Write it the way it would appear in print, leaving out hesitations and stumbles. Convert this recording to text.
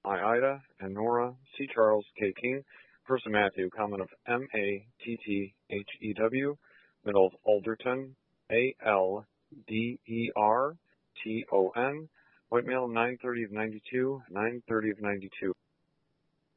Ida, and Nora, C. Charles, K. King. First of Matthew, common of Matthew, middle of Alderton, Alderton, white male 930 of 92, 930 of 92.